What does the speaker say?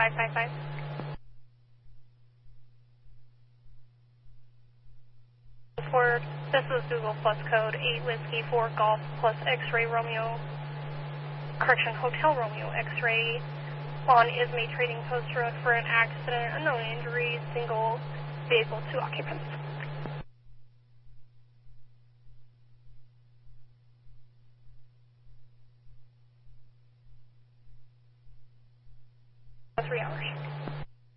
555. Forward, this is Google Plus code 8 Whiskey 4 Golf plus X-Ray Romeo, correction, Hotel Romeo X-Ray on Ismay Trading Post Road for an accident, unknown injuries, single vehicle, 2 occupants. 3 hours.